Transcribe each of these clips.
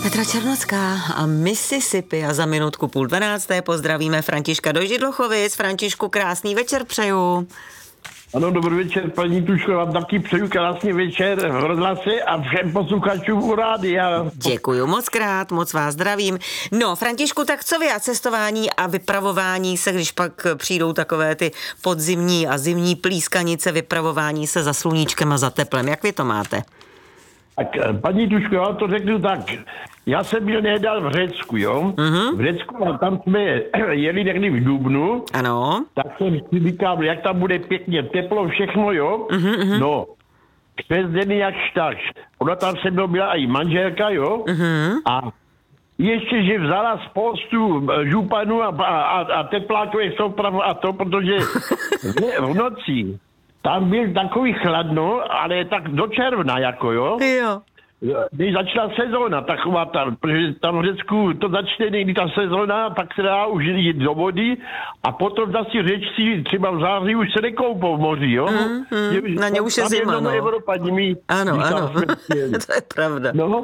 Petra Černocká a Mississippi a za minutku 11:30 pozdravíme Františka do Židlochovic. Františku, krásný večer přeju. Ano, dobrý večer, paní Tuško, vám taky přeju krásný večer v rozhlase a všem posluchačům u rádia. Děkuju moc krát, moc vás zdravím. No, Františku, tak co vy a cestování a vypravování se, když pak přijdou takové ty podzimní a zimní plískanice, vypravování se za sluníčkem a za teplem, jak vy to máte? Tak, paní Tuško, já to řeknu tak. Já jsem byl nedal v Řecku, jo? V Řecku a tam jsme jeli někdy v dubnu. Ano. Tak jsem si říkal, jak tam bude pěkně teplo, všechno, jo? No, přes den jakž tak. Ona tam se mnou byla i manželka, jo? A ještě, že vzala spoustu županů a teplákových souprav a to, protože v noci tam byl takový chladno, ale tak do června, jako jo. Jo. Když začala sezóna, taková tam, protože tam v Řecku to začne někdy ta sezóna, tak se dá už jít do vody a potom zase Řečci třeba v září už se nekoupou v moři, jo. Na ně už je zima, no. Ano, to je pravda. No,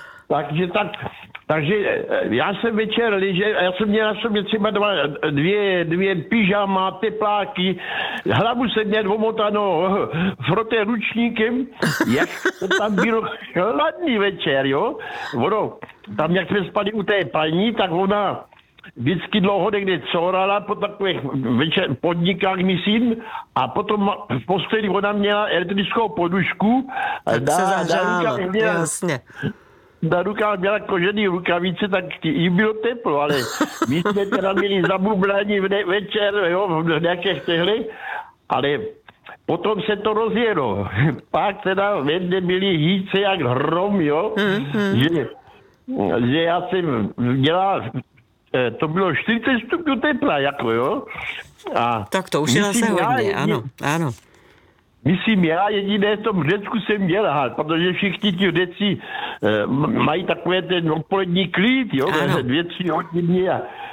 takže já jsem večer liže, já jsem měl na sobě třeba dvě pyžama, tepláky, hlavu jsem měl omotanou froté ručníkem, jak to tam bylo chladný večer, jo. Ono, tam jak jsme spali u té paní, tak ona vždycky dlouho někde courala po takových podnikách, myslím, a potom v posteli ona měla elektrickou podušku. Tak se zahřála, jasně. Na rukách měla kožený rukavice, tak jí bylo teplo, ale my jsme teda měli zabublání večer, jo, v nějakých těchto, ale potom se to rozjelo. Pak teda vedle byly hýce jak hrom, jo, že já jsem dělal, to bylo 40 stupňů tepla, jako jo. A tak to už je zase hodně, ano. Myslím, já jediné v tom Řecku jsem dělal, protože všichni ti Řeci mají takové ten odpolední klid, jo, 2-3 hodiny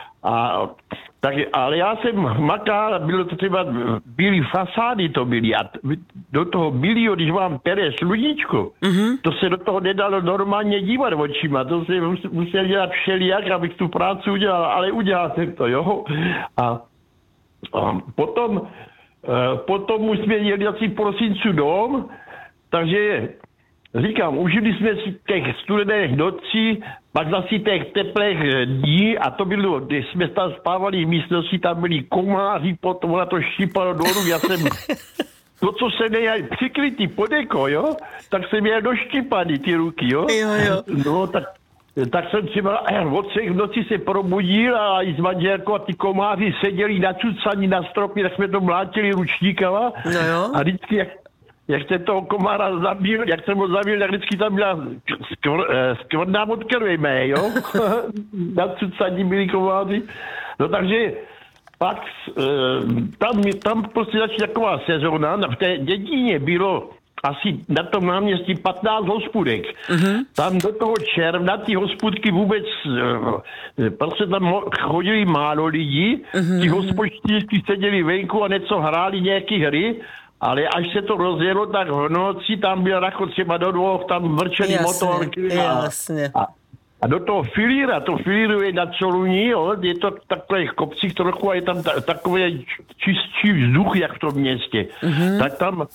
ale já jsem makal, bylo to třeba bílý fasády to byly a do toho bílého, když vám pere sluníčko, to se do toho nedalo normálně dívat očima, to se musel dělat všelijak, abych tu práci udělal, ale udělal jsem to, jo. A potom už jsme jeli asi v prosinců dom, takže říkám, užili jsme si těch studených nocí, pak zase těch teplých dní a to bylo, když jsme tam spávali v místnosti, tam byli komáři, potom ona to štípalo do ruk, já jsem to, co se měl přikrytý podeko, jo, tak jsem měl doštípaný ty ruky, jo. No, tak jsem třeba od 3 v noci se probudil a i s manželkou a ty komáři seděli nacucaní na stropě, tak jsme to mlátili ručníkama. A vždycky, jak jsem toho komára zabil, jak jsem ho zabil, tak vždycky tam byla skvrná od krve mé, jo. Nacucaní byli komáři. No takže pak tam prostě začala taková sezóna, v té dědině bylo asi na tom náměstí 15 hospůdek. Tam do toho června ty hospůdky vůbec, prostě tam chodili málo lidí, ti hospodští seděli venku a něco hráli nějaký hry, ale až se to rozjelo, tak v noci tam byl jako třeba do 2, tam vrčeli motorky. A do toho filíra, to filíruje na Coluní, jo, je to takových kopcích trochu a je tam takový čistší vzduch, jak v tom městě. Tak tam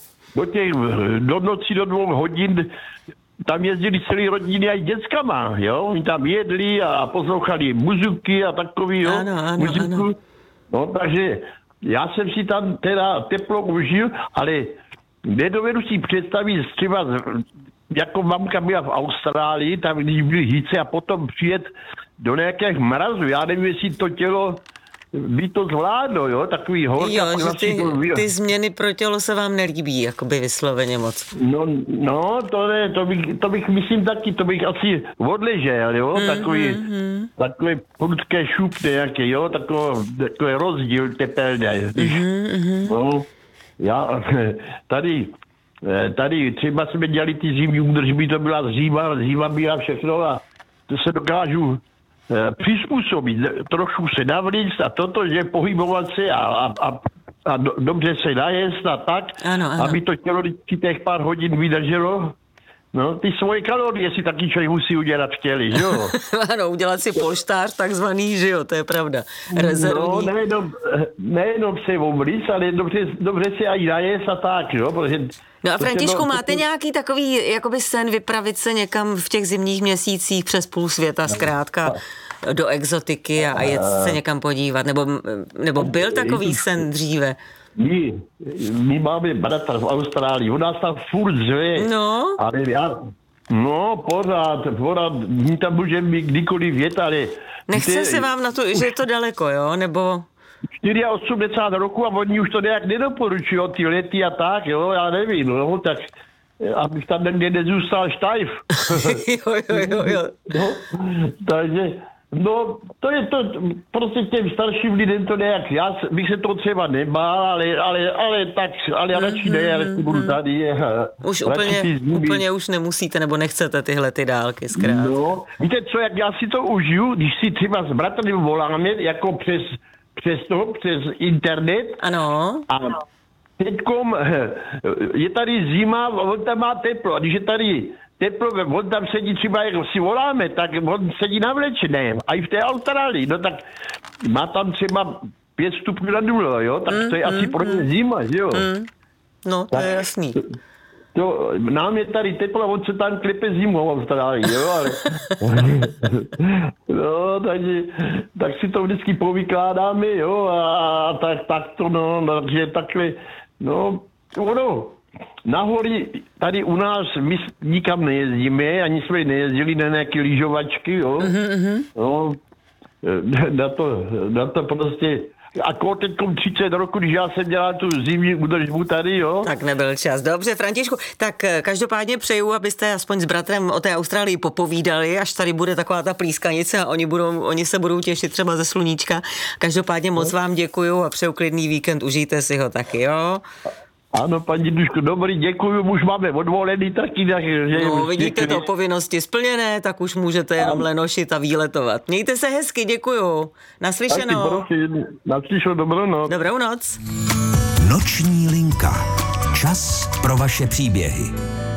do noci do 2 hodin tam jezdili celý rodiny aj dětskama, jo. Oni tam jedli a poslouchali muziky a takový, jo. Muziku. No, takže já jsem si tam teda teplo užil, ale nedovedu si představit třeba, jako mamka byla v Austrálii, tam když byly hýce a potom přijet do nějakých mrazů. Já nevím, jestli to tělo by to zvládlo, jo, takový horka. Jo, že ty změny pro tělo se vám nelíbí, jakoby vysloveně moc. No, to bych myslím taky, to bych asi odležel, jo, takový prudké šup nějaký, jo, takový rozdíl tepelný. No, já tady třeba jsme dělali ty zimní údržby, to byla zima byla všechno a to se dokážu přizpůsobit, trošku se navlíct a toto, že pohybovat se a dobře se najést a tak, aby to tělo těch pár hodin vydrželo No, ty svoje kalorie si taky člověk musí udělat v těli, že jo? Ano, udělat si polštář takzvaný, že jo, to je pravda. Rezervní. No, nejenom se omlíc, ale dobře si aj najes a tak, jo? Protože no a Františku, máte nějaký takový jakoby sen vypravit se někam v těch zimních měsících přes půl světa zkrátka do exotiky a jet se někam podívat? Nebo byl takový sen dříve? My máme bratra v Austrálii, on nás tam furt zve. No. Ale pořád, my tam můžeme být kdykoliv jet, ale... Nechce se vám na to, že je to daleko, jo? Nebo... 84 roku a oni už to nějak nedoporučují, ty lety a tak, jo, já nevím, no, tak abych tam někde nezůstal štajf. jo. No, takže, no, to je to, prostě těm starším lidem to nějak, já bych se to třeba nebál, ale já radši ne, já radši budu tady. Už úplně už nemusíte, nebo nechcete tyhle ty dálky zkrátka. No, víte co, jak já si to užiju, když si třeba s bratrem voláme, jako přes internet. Ano. A teďkom je tady zima, on tam má teplo. A když je tady teplo, on tam sedí třeba, jak si voláme, tak on sedí navlečeném. A i v té Austrálii, no tak má tam třeba 5 stupňů na nule, jo? Tak to je asi pro ně zima, že jo? No, to je jasný. To, nám je tady teplo, on se tam klepe zimou v Austrálii, jo, ale... No, takže, tak si to vždycky povykládáme, jo, a tak to, no, takže takhle, no, na hory tady u nás my nikam nejezdíme, ani jsme nejezdili na nějaké lyžovačky, jo, no, na to prostě... A teďkom 30 roku, když já jsem dělal tu zimní údržbu tady, jo. Tak nebyl čas. Dobře, Františku, tak každopádně přeju, abyste aspoň s bratrem o té Austrálii popovídali, až tady bude taková ta plískanice a oni se budou těšit třeba ze sluníčka. Každopádně moc vám děkuju a přeju klidný víkend, užijte si ho taky, jo. Ano, paní Duško, dobrý, děkuju, už máme odvolený taky. Takže no, vidíte to, povinnosti splněné, tak už můžete jenom lenošit a výletovat. Mějte se hezky, děkuju. Naslyšenou. Naslyšenou, dobrou noc. Dobrou noc. Noční linka. Čas pro vaše příběhy.